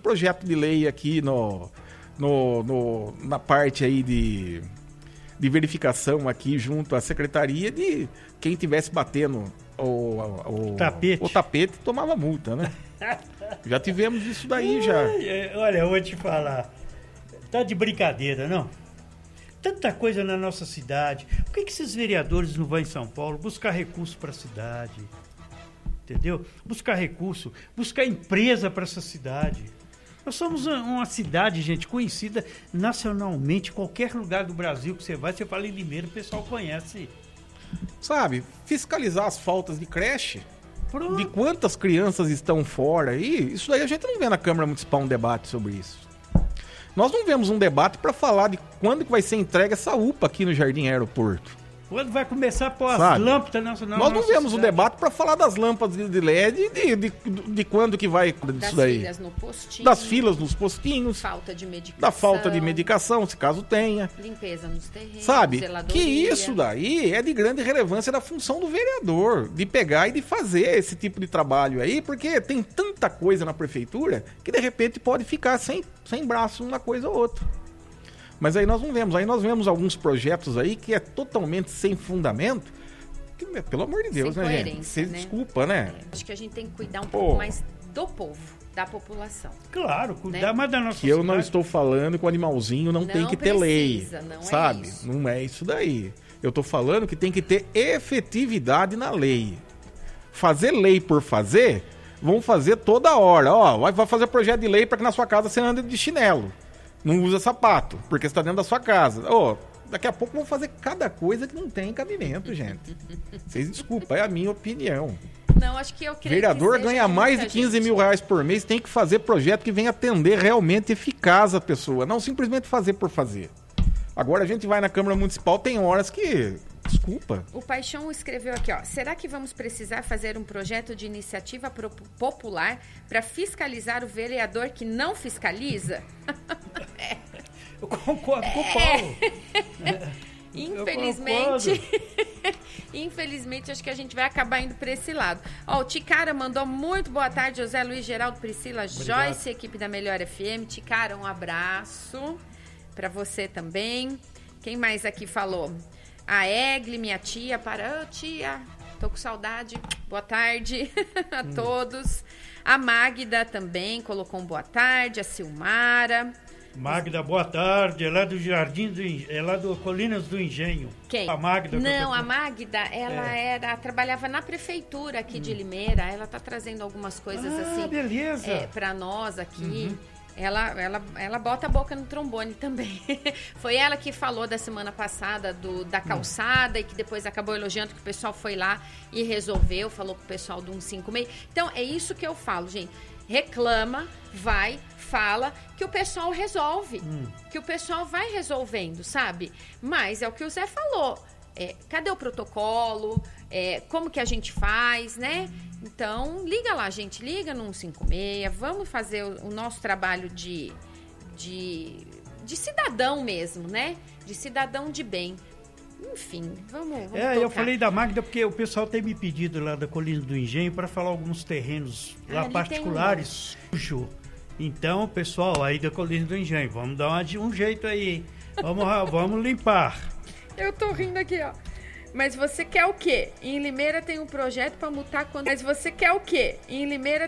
projeto de lei aqui na parte aí de verificação aqui junto à secretaria de quem tivesse batendo o tapete tomava multa, né? Já tivemos isso daí já. Olha, eu vou te falar. Tá de brincadeira, não? Tanta coisa na nossa cidade. Por que esses vereadores não vão em São Paulo buscar recurso para a cidade? Entendeu? Buscar recurso, buscar empresa para essa cidade. Nós somos uma cidade, gente, conhecida nacionalmente. Qualquer lugar do Brasil que você vai, você fala em Limeira, o pessoal conhece. Sabe, fiscalizar as faltas de creche, Pronto. de quantas crianças estão fora aí, isso daí a gente não vê na Câmara Municipal um debate sobre isso. Nós não vemos um debate para falar de quando que vai ser entregue essa UPA aqui no Jardim Aeroporto. Quando vai começar a pôr as lâmpadas nacionais? Nós não vemos um debate para falar das lâmpadas de LED de quando que vai isso daí. Das filas no postinho. Das filas nos postinhos. Falta de medicação. Da falta de medicação, se caso tenha. Limpeza nos terrenos. Sabe? Que isso daí é de grande relevância da função do vereador. De pegar e de fazer esse tipo de trabalho aí, porque tem tanta coisa na prefeitura que de repente pode ficar sem braço uma coisa ou outra. Mas aí nós não vemos. Aí nós vemos alguns projetos aí que é totalmente sem fundamento. Que, pelo amor de Deus, né, gente? Você desculpa, né? Acho que a gente tem que cuidar um pouco mais do povo, da população. Claro, cuidar mais da nossa cidade. Eu não estou falando que o animalzinho não tem que ter lei. Não sabe? É isso. Não é isso daí. Eu estou falando que tem que ter efetividade na lei. Fazer lei por fazer, vão fazer toda hora. Ó, vai fazer projeto de lei para que na sua casa você ande de chinelo. Não usa sapato, porque você está dentro da sua casa. Daqui a pouco vão fazer cada coisa que não tem cabimento, gente. Vocês desculpam, é a minha opinião. Não, acho que eu creio vereador que ganha mais de 15 mil reais por mês, tem que fazer projeto que venha atender realmente eficaz a pessoa, não simplesmente fazer por fazer. Agora a gente vai na Câmara Municipal, tem horas que... Desculpa. O Paixão escreveu aqui, ó. Será que vamos precisar fazer um projeto de iniciativa popular para fiscalizar o vereador que não fiscaliza? Eu concordo com o Paulo. Infelizmente, acho que a gente vai acabar indo para esse lado. Ó, o Ticara mandou muito boa tarde, José Luiz, Geraldo, Priscila, obrigado. Joyce, equipe da Melhor FM. Ticara, um abraço para você também. Quem mais aqui falou? A Egli, minha tia, tia, tô com saudade, boa tarde a todos. A Magda também colocou um boa tarde, a Silmara. Magda, boa tarde, ela é do Jardim, ela é do Colinas do Engenho. Quem? A Magda. Não, a Magda, ela trabalhava na prefeitura aqui de Limeira, ela tá trazendo algumas coisas assim. Beleza. Pra nós aqui. Ela bota a boca no trombone também. Foi ela que falou da semana passada da calçada e que depois acabou elogiando que o pessoal foi lá e resolveu, falou com o pessoal do 156. Então, é isso que eu falo, gente. Reclama, vai, fala, que o pessoal resolve. Que o pessoal vai resolvendo, sabe? Mas é o que o Zé falou. Cadê o protocolo? Como que a gente faz, né? Então, liga lá, gente. Liga no 156. Vamos fazer o nosso trabalho de cidadão mesmo, né? De cidadão de bem. Enfim, vamos tocar. Eu falei da Magda porque o pessoal tem me pedido lá da Colina do Engenho para falar alguns terrenos lá particulares. Então, pessoal, aí da Colina do Engenho, vamos dar um jeito aí. Vamos limpar. Eu tô rindo aqui, ó. Mas você quer o quê? Em Limeira tem um projeto para multar quando... Mas você quer o quê? Em Limeira